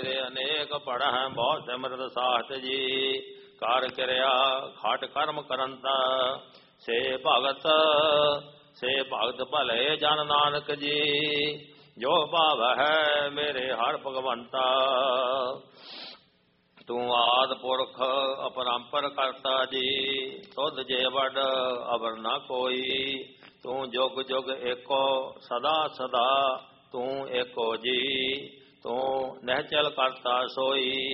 ਤੇਰੇ ਅਨੇਕ ਪੜ੍ਹ ਬਹੁਤ ਸਿਮਰਤ ਸਾਹਤ ਜੀ। ਕਰ ਕਿਰਿਆ ਖਟ ਕਰਮ ਕਰੰਤਾ ਸੇ ਭਗਤ ਭਲੇ ਜਨ ਨਾਨਕ ਜੀ। ਜੋ ਭਾਵ ਹੈ ਮੇਰੇ ਹਰ ਭਗਵੰਤਾ ਤੂੰ ਆਦ ਪੁਰਖ ਅਪਰੰਪਰ ਕਰਤਾ ਜੀ। ਤੁਧ ਜੇ ਵੱਡ ਅਵਰ ਨਾ ਕੋਈ ਤੂੰ ਜੁਗ ਜੁਗ ਏਕੋ ਸਦਾ ਸਦਾ ਤੂੰ ਏਕੋ ਜੀ। ਤੂੰ ਨਿਹਚਲ ਕਰਤਾ ਸੋਈ